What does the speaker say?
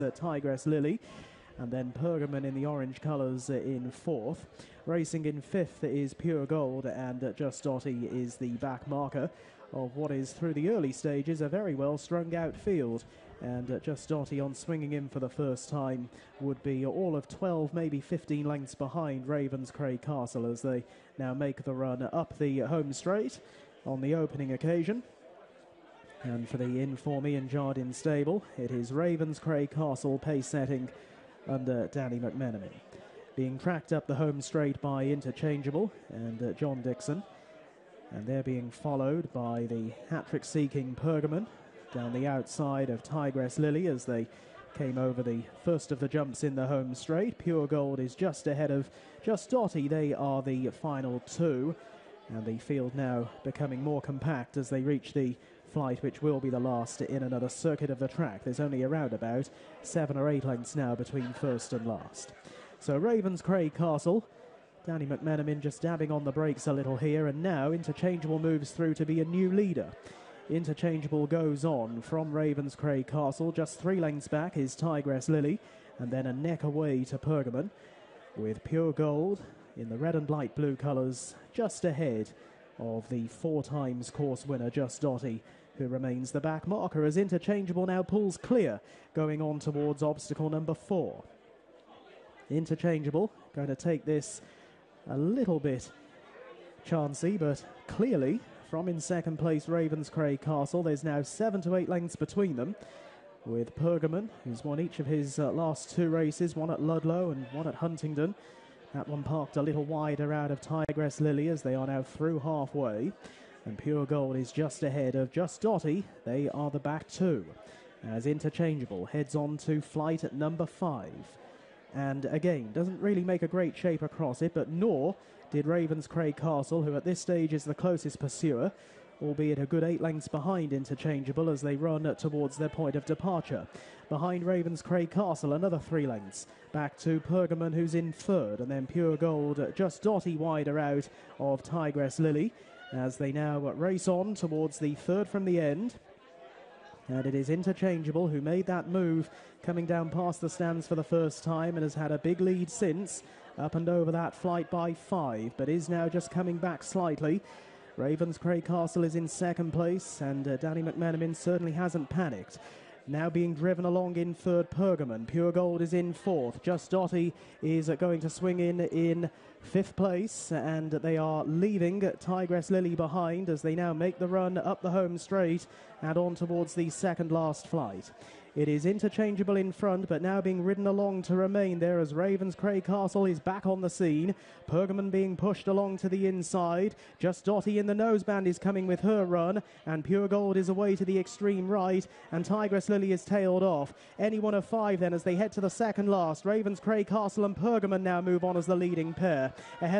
Tigress Lily, and then Pergamon in the orange colours in fourth. Racing in fifth is Pure Gold, and Just Dotty is the back marker of what is, through the early stages, a very well strung out field. And Just Dotty, on swinging in for the first time, would be all of 12, maybe 15 lengths behind Ravenscraig Castle as they now make the run up the home straight on the opening occasion. And for the Inform Ian Jardine stable, it is Ravenscraig Castle pace setting under Danny McMenamin. Being tracked up the home straight by Interchangeable and John Dixon. And they're being followed by the hat-trick seeking Pergamon down the outside of Tigress Lily as they came over the first of the jumps in the home straight. Pure Gold is just ahead of Just Dotty. They are the final two. And the field now becoming more compact as they reach the flight, which will be the last in another circuit of the track. There's only around about 7 or 8 lengths now between first and last. So Ravenscraig Castle, Danny McMenamin just dabbing on the brakes a little here, and now Interchangeable moves through to be a new leader. Interchangeable goes on from Ravenscraig Castle. Just 3 lengths back is Tigress Lily, and then a neck away to Pergamon, with Pure Gold in the red and light blue colours just ahead of the 4 times course winner Just Dotty, who remains the back marker as Interchangeable now pulls clear, going on towards obstacle number 4. Interchangeable going to take this a little bit chancy, but clearly from in second place Ravenscraig Castle. There's now 7 to 8 lengths between them, with Pergamon, who's won each of his last 2 races, one at Ludlow and one at Huntingdon. That one parked a little wider out of Tigress Lily as they are now through halfway. And Pure Gold is just ahead of Just Dotty. They are the back 2. As Interchangeable heads on to flight at number 5. And again, doesn't really make a great shape across it, but nor did Ravenscraig Castle, who at this stage is the closest pursuer, albeit a good 8 lengths behind Interchangeable as they run towards their point of departure. Behind Ravenscraig Castle, another 3 lengths. Back to Pergamon, who's in third, and then Pure Gold Just Dotty wider out of Tigress Lily as they now race on towards the third from the end. And it is Interchangeable who made that move coming down past the stands for the first time and has had a big lead since, up and over that flight by 5, but is now just coming back slightly. Ravenscraig Castle is in second place, and Danny McMenamin certainly hasn't panicked. Now being driven along in third, Pergamon. Pure Gold is in fourth. Just Dotty is going to swing in fifth place, and they are leaving Tigress Lily behind as they now make the run up the home straight and on towards the second last flight. It is Interchangeable in front, but now being ridden along to remain there as Ravenscraig Castle is back on the scene. Pergamon being pushed along to the inside. Just Dotty in the noseband is coming with her run, and Pure Gold is away to the extreme right, and Tigress Lily is tailed off. Any one of 5 then as they head to the second last. Ravenscraig Castle and Pergamon now move on as the leading pair. Ahead